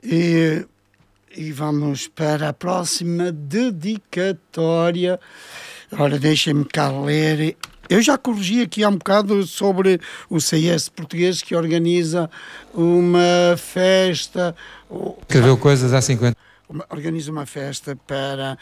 E vamos para a próxima dedicatória. Ora, deixem-me cá ler. Eu já corrigi aqui há um bocado sobre o CS português, que organiza uma festa. Escreveu coisas há 50. Organiza uma festa para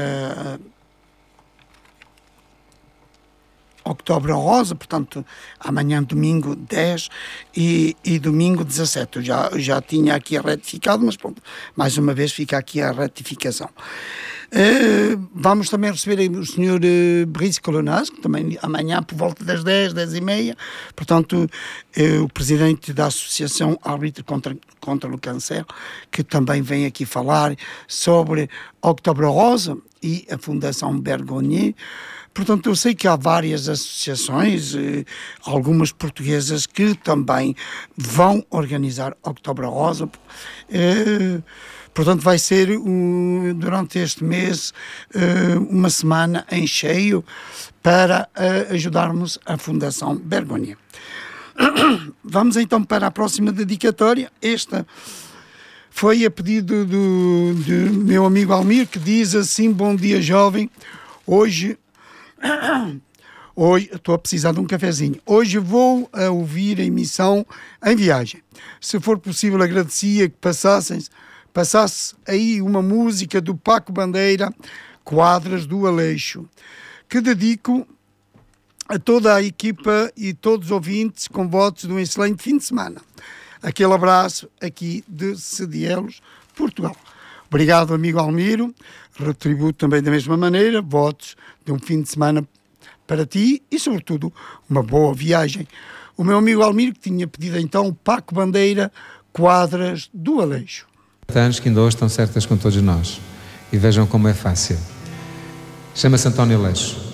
Outubro Rosa, portanto, amanhã, domingo 10 e domingo 17. Eu já tinha aqui retificado, mas pronto, mais uma vez fica aqui a retificação. Vamos também receber o Sr. Brice Colonaz, que também amanhã por volta das 10h30, portanto, o presidente da Associação Árbitro contra o Câncer, que também vem aqui falar sobre Outubro Rosa e a Fundação Bergonié. Portanto, eu sei que há várias associações, algumas portuguesas, que também vão organizar Outubro Rosa. Portanto, vai ser durante este mês uma semana em cheio para ajudarmos a Fundação Bergonié. Vamos então para a próxima dedicatória. Esta foi a pedido do meu amigo Almir, que diz assim: bom dia, jovem. Hoje estou a precisar de um cafezinho. Hoje vou a ouvir a emissão em viagem. Se for possível, agradecia que passasse aí uma música do Paco Bandeira, Quadras do Aleixo, que dedico a toda a equipa e todos os ouvintes, com votos de um excelente fim de semana. Aquele abraço aqui de Sedielos, Portugal. Obrigado, amigo Almiro. Retributo também da mesma maneira, votos de um fim de semana para ti e, sobretudo, uma boa viagem. O meu amigo Almiro, que tinha pedido então o Paco Bandeira, Quadras do Aleixo. Anos que ainda hoje estão certas com todos nós. E vejam como é fácil. Chama-se António Aleixo.